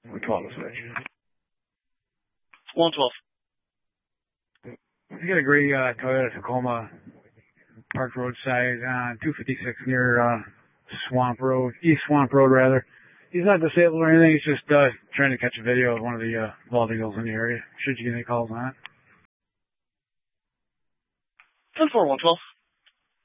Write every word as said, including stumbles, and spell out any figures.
We call this way. one twelve. You got a gray uh, Toyota Tacoma parked roadside on two fifty-six near uh, Swamp Road, East Swamp Road rather. He's not disabled or anything. He's just uh, trying to catch a video of one of the uh, bald eagles in the area. Should you get any calls on it? ten four one twelve.